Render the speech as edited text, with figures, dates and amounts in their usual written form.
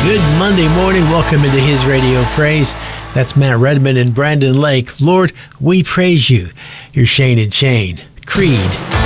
Good Monday morning. Welcome into His Radio Praise. That's Matt Redman and Brandon Lake. Lord, we praise you. You're Shane and Shane. Creed.